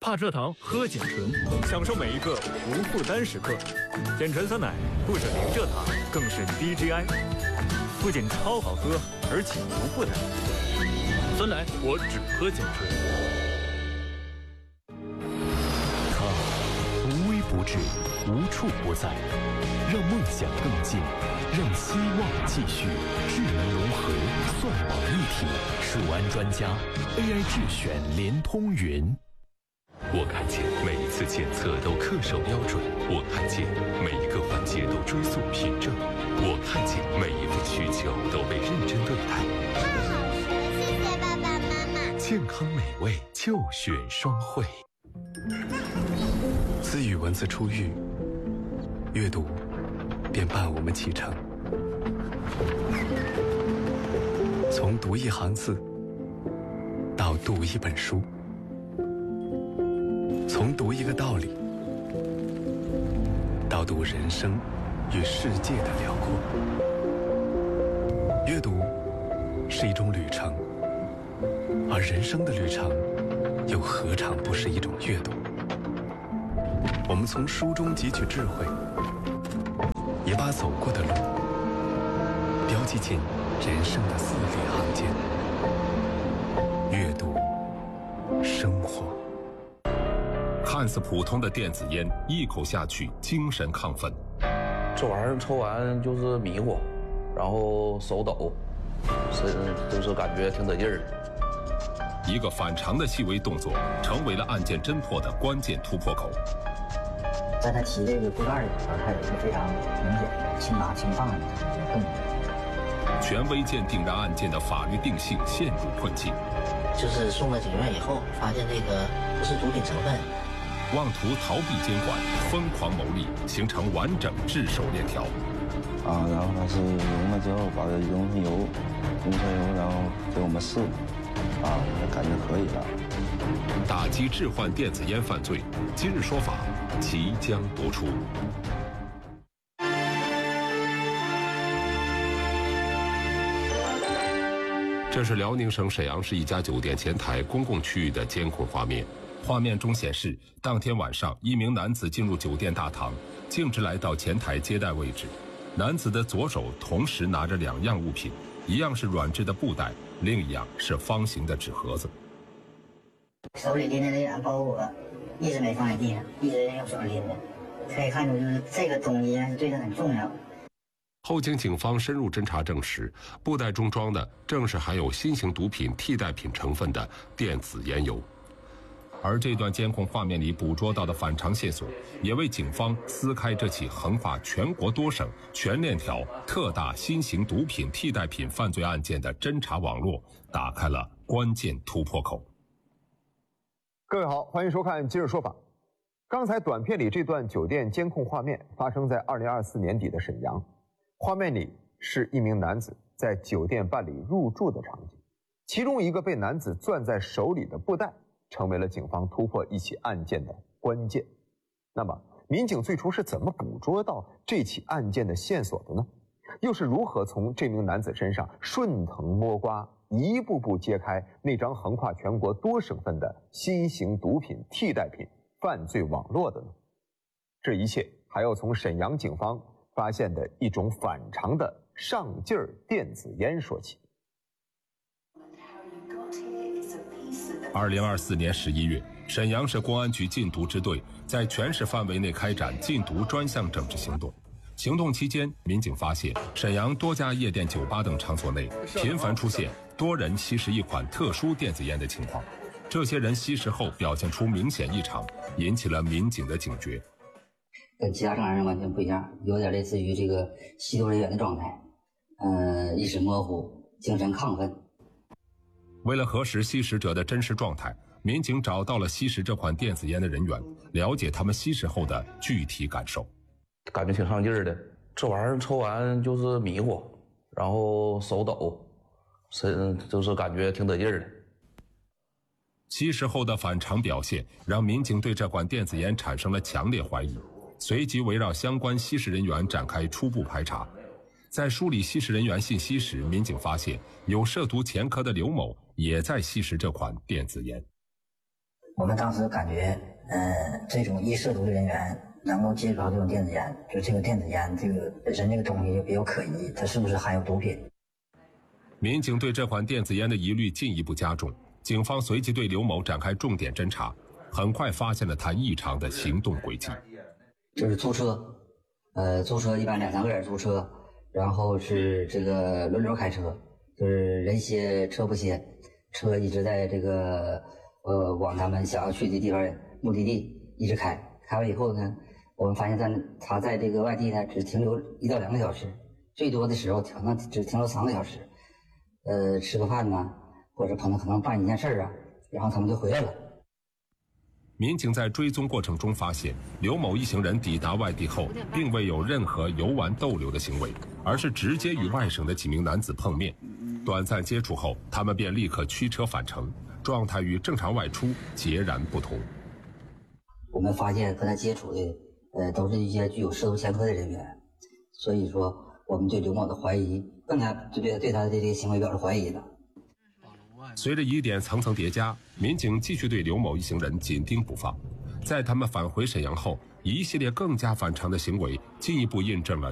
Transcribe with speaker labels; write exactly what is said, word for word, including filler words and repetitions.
Speaker 1: 怕蔗糖，喝碱醇，
Speaker 2: 享受每一个无负担时刻。碱醇酸奶不止零蔗糖，更是低 G I， 不仅超好喝，而且无负担。
Speaker 1: 酸奶我只喝碱醇。
Speaker 3: 它无微不至，无处不在，让梦想更近，让希望继续。智能融合，算网一体，数安专家 A I 智选联通云。
Speaker 4: 我看见每一次检测都恪守标准，我看见每一个环节都追溯凭证，我看见每一份需求都被认真对待。
Speaker 5: 太好吃了，谢谢爸爸妈妈。
Speaker 4: 健康美味就选双汇。
Speaker 6: 自语文字出狱，阅读便伴我们启程。从读一行字到读一本书，从读一个道理到读人生与世界的辽阔。阅读是一种旅程，而人生的旅程又何尝不是一种阅读？我们从书中汲取智慧，也把走过的路标记进人生的字里行间。阅读，生活。
Speaker 4: 看似普通的电子烟，一口下去，精神亢奋。
Speaker 7: 这玩意儿抽完就是迷糊，然后手抖，是就是感觉挺得劲儿。
Speaker 4: 一个反常的细微动作，成为了案件侦破的关键突破口。
Speaker 8: 在他提这个布袋的时候，他有一个非常明显的轻拿轻放的动作。
Speaker 4: 权威鉴定让案件的法律定性陷入困境。
Speaker 8: 就是送到警院以后，发现这个不是毒品成分。
Speaker 4: 妄图逃避监管，疯狂牟利，形成完整制手链条。
Speaker 9: 啊，然后他是融了之后，把它融成油，融成油，然后给我们试，啊，感觉可以了。
Speaker 4: 打击置换电子烟犯罪，今日说法即将播出。这是辽宁省沈阳市一家酒店前台公共区域的监控画面。画面中显示，当天晚上，一名男子进入酒店大堂，径直来到前台接待位置。男子的左手同时拿着两样物品，一样是软质的布袋，另一样是方形的纸盒子。
Speaker 8: 手里拎着这俩包裹，一直没放在地上，一直用手拎着，可以看出就是这个东西是对他很重要的。
Speaker 4: 后经警方深入侦查证实，布袋中装的正是含有新型毒品替代品成分的电子烟油。而这段监控画面里捕捉到的反常线索，也为警方撕开这起横跨全国多省、全链条特大新型毒品替代品犯罪案件的侦查网络打开了关键突破口。
Speaker 10: 各位好，欢迎收看《今日说法》。刚才短片里这段酒店监控画面发生在二零二四年底的沈阳，画面里是一名男子在酒店办理入住的场景，其中一个被男子攥在手里的布袋成为了警方突破一起案件的关键。那么，民警最初是怎么捕捉到这起案件的线索的呢？又是如何从这名男子身上顺藤摸瓜，一步步揭开那张横跨全国多省份的新型毒品替代品犯罪网络的呢？这一切还要从沈阳警方发现的一种反常的上劲儿电子烟说起。
Speaker 4: 二零二四年十一月，沈阳市公安局禁毒支队在全市范围内开展禁毒专项整治行动。行动期间，民警发现沈阳多家夜店、酒吧等场所内频繁出现多人吸食一款特殊电子烟的情况。这些人吸食后表现出明显异常，引起了民警的警觉。
Speaker 8: 跟其他正常人完全不一样，有点类似于这个吸毒人员的状态，呃，意识模糊，精神亢奋。
Speaker 4: 为了核实吸食者的真实状态，民警找到了吸食这款电子烟的人员，了解他们吸食后的具体感受。
Speaker 7: 感觉挺上劲儿的，这玩意儿抽完就是迷糊，然后手抖，是就是感觉挺得劲儿的。
Speaker 4: 吸食后的反常表现让民警对这款电子烟产生了强烈怀疑，随即围绕相关吸食人员展开初步排查。在梳理吸食人员信息时，民警发现有涉毒前科的刘某也在吸食这款电子烟。
Speaker 8: 我们当时感觉，呃，这种易涉毒的人员能够接触到这种电子烟，就这个电子烟这个本身这个东西就比较可疑，它是不是含有毒品？
Speaker 4: 民警对这款电子烟的疑虑进一步加重，警方随即对刘某展开重点侦查，很快发现了他异常的行动轨迹。
Speaker 8: 就是租车，呃，租车一般两三个人租车，然后是这个轮流开车，就是人歇车不歇，车一直在这个呃往他们想要去的地方目的地一直开，开完以后呢，我们发现他他在这个外地呢只停留一到两个小时，最多的时候可能只停留三个小时。呃，吃个饭呢，或者可能可能办一件事啊，然后他们就回来了。
Speaker 4: 民警在追踪过程中发现，刘某一行人抵达外地后，并未有任何游玩逗留的行为，而是直接与外省的几名男子碰面。短暂接触后，他们便立刻驱车返程，状态与正常外出截然不同。
Speaker 8: 我们发现和他接触的，呃，都是一些具有涉毒前科的人员，所以说我们对刘某的怀疑更加对对他的这些行为表示怀疑了。
Speaker 4: 随着疑点层层叠加，民警继续对刘某一行人紧盯不放。在他们返回沈阳后，一系列更加反常的行为进一步印证了